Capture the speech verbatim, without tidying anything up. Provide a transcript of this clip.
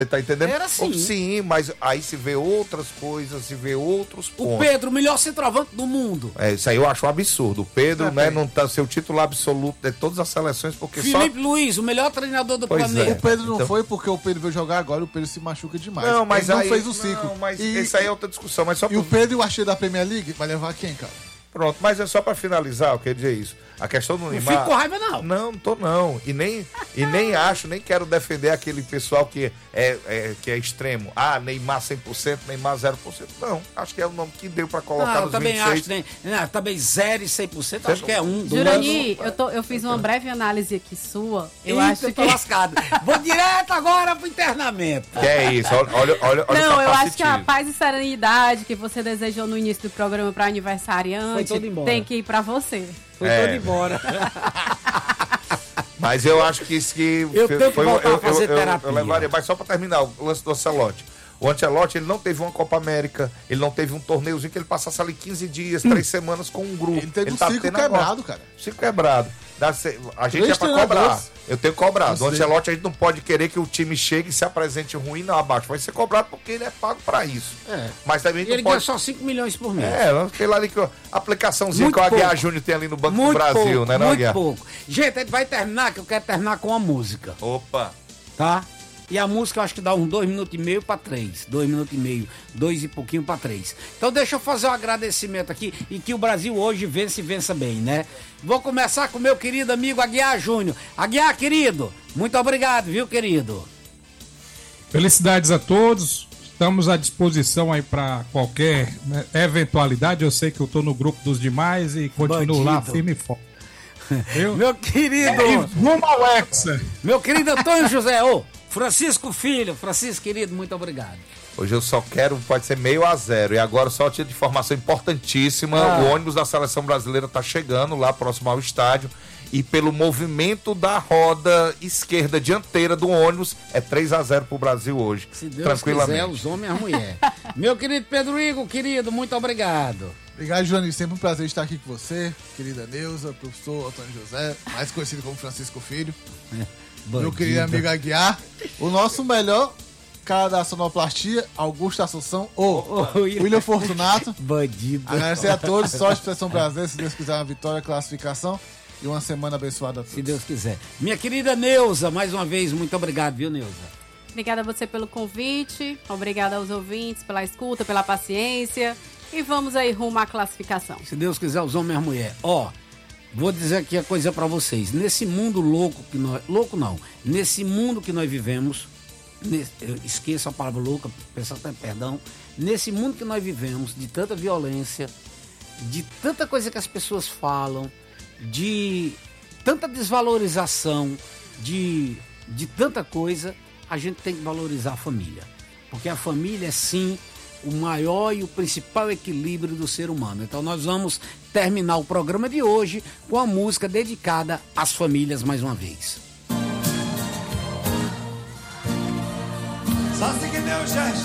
Você tá entendendo? Era assim. Sim, mas aí se vê outras coisas, se vê outros pontos. O Pedro, o melhor centroavante do mundo. É, isso aí eu acho um absurdo. O Pedro, É, né, bem. não tá seu título absoluto de todas as seleções, porque Felipe só... Luiz, o melhor treinador do Pois planeta. é. O Pedro não Então- foi porque o Pedro veio jogar agora e o Pedro se machuca demais. Não, mas Ele aí... não fez o ciclo. Não, mas e, isso aí é outra discussão, mas só e o pra... Pedro e o Archê da Premier League vai levar quem, cara? Pronto, mas é só pra finalizar, eu queria dizer isso. A questão do Não Neymar... fico com raiva, não. Não, não tô não. E nem, e nem acho, nem quero defender aquele pessoal que é, é, que é extremo. Ah, Neymar cem por cento, Neymar zero por cento. Não, acho que é o nome que deu pra colocar Não, eu nos também vinte e seis. acho, né? Não, também zero e cem por cento, Você acho que é um. dois. Jurani, eu, tô, eu fiz uma breve análise aqui sua. Eu Eita, acho eu tô que. lascado. Vou direto agora pro internamento. Que é isso, olha, olha, olha, olha Não, o eu acho que a capacitivo. paz e serenidade que você desejou no início do programa para Foi aniversariante todo embora. tem que ir para você. Foi É. todo embora. Mas eu acho que isso que Eu tenho que foi, voltar eu, a fazer eu, eu, terapia. eu levaria, mas só pra terminar o lance do Ancelotti. O Ancelotti, ele não teve uma Copa América, ele não teve um torneiozinho que ele passasse ali quinze dias, três semanas com um grupo. Ele teve um tá ciclo tendo quebrado, agora. cara. Ciclo quebrado. Dá se- A gente Três é pra treinadores. cobrar. Eu tenho cobrado. O Eu sei. Ancelotti, a gente não pode querer que o time chegue e se apresente ruim, não, abaixo. Vai ser cobrado porque ele é pago pra isso. É. Mas também E não ele ganha pode... só cinco milhões por mês. É, aquele ali que a aplicaçãozinha Muito que o Aguiar pouco. Júnior tem ali no Banco Muito do Brasil, pouco, né, não, muito Aguiar? pouco. Gente, a gente vai terminar, que eu quero terminar com uma música, Opa! tá? E a música eu acho que dá uns dois minutos e meio pra três. Dois minutos e meio, dois e pouquinho pra três. Então deixa eu fazer um agradecimento aqui e que o Brasil hoje vence e vença bem, né? Vou começar com o meu querido amigo Aguiar Júnior. Aguiar, querido, muito obrigado, viu, querido? Felicidades a todos. Estamos à disposição aí para qualquer, né, eventualidade. Eu sei que eu tô no grupo dos demais e continuo lá Bandido. firme e forte. Eu? Meu querido, E rumo ao Hexa. meu querido Antônio José, ô, Francisco Filho, Francisco querido, muito obrigado. Hoje eu só quero, pode ser meio a zero. E agora só tinha de informação importantíssima. Ah. O ônibus da seleção brasileira tá chegando lá próximo ao estádio. E pelo movimento da roda esquerda dianteira do ônibus, é três a zero pro Brasil hoje. Se Deus tranquilamente. quiser, os homens e as mulheres. Meu querido Pedro Igor, querido, muito obrigado. Obrigado, Johnny. Sempre um prazer estar aqui com você, querida Neuza, professor Antônio José, mais conhecido como Francisco Filho. Meu Bandido. querido amigo Aguiar. O nosso melhor cara da sonoplastia, Augusto Assunção, ou Ô, William. William Fortunato. Bandido. Agradecer a todos, sorte para a seleção brasileira, se Deus quiser, uma vitória, classificação e uma semana abençoada a todos. Se Deus quiser. Minha querida Neuza, mais uma vez, muito obrigado, viu, Neuza? Obrigada a você pelo convite, obrigada aos ouvintes pela escuta, pela paciência e vamos aí rumo à classificação. Se Deus quiser, os homens e as mulheres. Ó, vou dizer aqui a coisa pra vocês. Nesse mundo louco que nós... Louco não. Nesse mundo que nós vivemos... Nesse, eu esqueço a palavra louca, peço até perdão. Nesse mundo que nós vivemos, de tanta violência, de tanta coisa que as pessoas falam, de tanta desvalorização, de, de tanta coisa, a gente tem que valorizar a família. Porque a família é sim o maior e o principal equilíbrio do ser humano. Então nós vamos terminar o programa de hoje com a música dedicada às famílias mais uma vez. Só assim que Deus já